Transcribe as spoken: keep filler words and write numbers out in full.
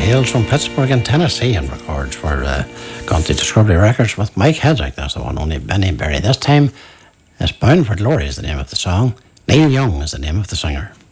hails from Pittsburgh in Tennessee and records for uh, gone to Discovery Records with Mike Hedrick. That's the one, only Benny Berry. This time, it's Bound for Glory is the name of the song. Neil Young is the name of the singer.